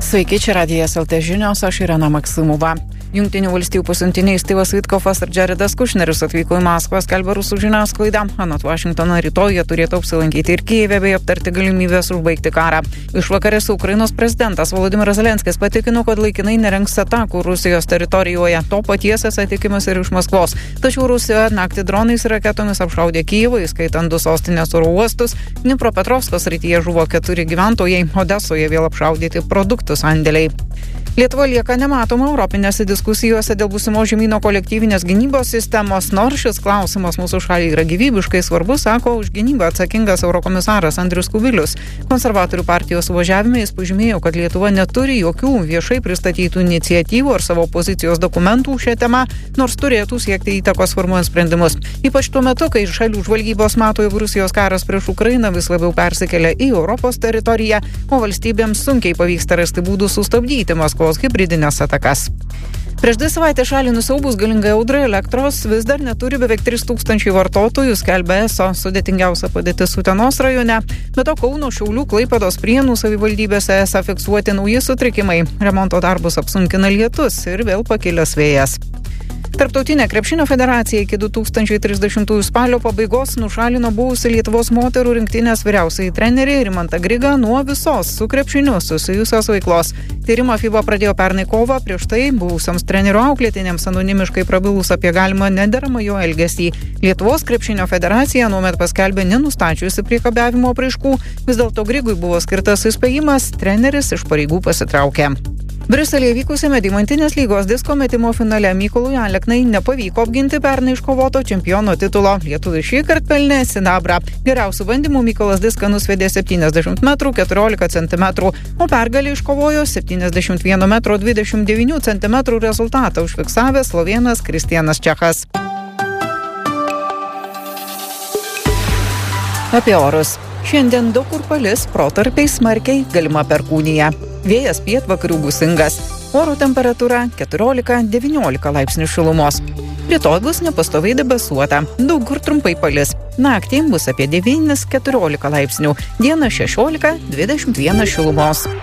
Sveiki, čia Radijas LT žinios, aš Irena Maksimova. Jungtinių valstijų pasiuntiniai Styvas Vitkofas ir Jaredas Kušneris atvyko į Maskvą, skelbia rusų žiniasklaida. Anot Vašingtono rytoj jie turėtų apsilankyti ir Kijeve bei aptarti galimybės užbaigti karą. Išvakarėse Ukrainos prezidentas Volodymyras Zelenskis patikino, kad laikinai nerengs atakų Rusijos teritorijoje. To paties esą tikimasi ir iš Maskvos. Tačiau Rusija naktį dronais ir raketomis apšaudė Kijevą, įskaitant 2 sostinės oro uostus. Dnipropetrovsko srityje žuvo 4 gyventojai, Odesoje vėl apšaudyti produktų sandėliai. Lietuva lieka nematoma europinėse diskusijose dėl būsimo žemyno kolektyvinės gynybos sistemos, nors šis klausimas mūsų šaliai yra gyvybiškai svarbus, sako už gynybą atsakingas eurokomisaras Andrius Kubilius. Konservatorių partijos suvažiavime jis pažymėjo, kad Lietuva neturi jokių viešai pristatytų iniciatyvų ar savo pozicijos dokumentų šią temą, nors turėtų siekti įtakos formuojant sprendimus. Ypač tuo metu, kai šalių žvalgybos mato, jog Rusijos karas prieš Ukrainą vis labiau persikelia į Europos teritoriją, o valstybėms sunkiai pavyksta rasti būdų sustabdyti Maskvos hibridinės atakas. Prieš 2 savaitės šalį nusiaubus galingai audrai elektros vis dar neturi beveik 3000 vartotojų, skelbia ESO. Sudėtingiausia padėtis Utenos rajone. Be to Kauno, Šiaulių, Klaipėdos, Prienų savivaldybėse esą fiksuoti nauji sutrikimai. Remonto darbus apsunkina lietus ir vėl pakilęs vėjas. Tarptautinė krepšinio federacija iki 2030 spalio pabaigos nušalino buvusi Lietuvos moterų rinktinės vyriausiąjį trenerį Rimantą Grigą nuo visos su krepšiniu susijusios veiklos. Tyrimą FIBA pradėjo pernai kovą, prieš tai buvusioms trenerių auklėtinėms anonimiškai prabilus apie galimą nederamą jo elgesį. Lietuvos krepšinio federacija nuomet paskelbė nenustačiusi priekabiavimo apraiškų, vis dėlto Grigui buvo skirtas įspėjimas, treneris iš pareigų pasitraukė. Briuselyje vykusiame Deimantinės lygos disko metimo finale Mykolui Aleknai nepavyko apginti pernai iškovoto čempiono titulo. Lietuviai šįkart pelnė sidabrą. Geriausių bandymų Mykolas diską nusvedė 70 m 14 cm, o pergalę iškovojo 71 m 29 cm rezultatą užfiksavęs slovėnas Kristianas Čechas. Apie orus. Šiandien daug kur palis, protarpiais smarkiai, galima perkūnija. Vėjas pietvakarių gūsingas. Oro temperatūra 14-19 laipsnių šilumos. Rytoj bus nepastoviai debesuota. Daug kur trumpai palis. Naktį bus apie 9-14 laipsnių. Dieną 16-21 šilumos.